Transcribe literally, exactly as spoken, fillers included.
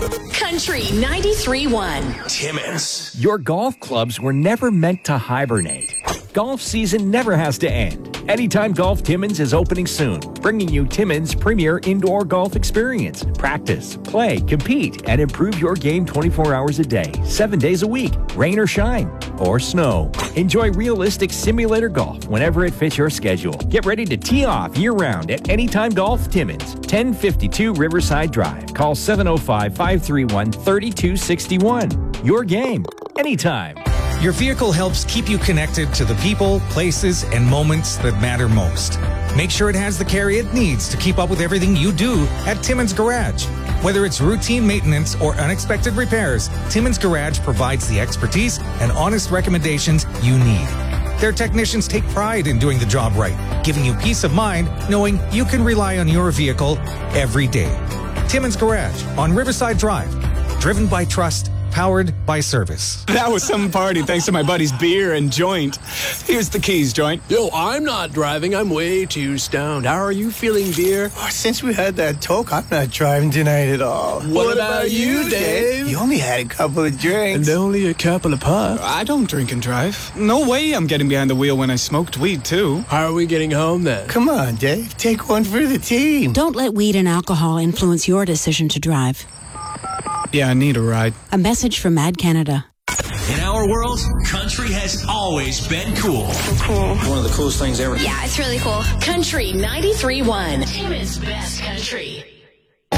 Country ninety-three point one. Timmins. Your golf clubs were never meant to hibernate. Golf season never has to end. Anytime Golf Timmins is opening soon, bringing you Timmins' premier indoor golf experience. Practice, play, compete, and improve your game twenty-four hours a day, seven days a week, rain or shine, or snow. Enjoy realistic simulator golf whenever it fits your schedule. Get ready to tee off year-round at Anytime Golf Timmins, ten fifty-two Riverside Drive. Call seven oh five, five three one, three two six one. Your game, anytime. Your vehicle helps keep you connected to the people, places, and moments that matter most. Make sure it has the care it needs to keep up with everything you do at Timmins Garage. Whether it's routine maintenance or unexpected repairs, Timmins Garage provides the expertise and honest recommendations you need. Their technicians take pride in doing the job right, giving you peace of mind knowing you can rely on your vehicle every day. Timmins Garage on Riverside Drive. Driven by trust, powered by service. That was some party thanks to my buddy's beer and joint. Here's the keys, joint. Yo, I'm not driving. I'm way too stoned. How are you feeling, dear? Oh, since we had that talk, I'm not driving tonight at all. What, what about, about you, Dave? You only had a couple of drinks. And only a couple of puffs. I don't drink and drive. No way I'm getting behind the wheel when I smoked weed, too. How are we getting home, then? Come on, Dave. Take one for the team. Don't let weed and alcohol influence your decision to drive. Yeah, I need a ride. A message from Mad Canada. In our world, country has always been cool. Cool. One of the coolest things ever. Yeah, it's really cool. Country ninety-three point one. Timmins' best country.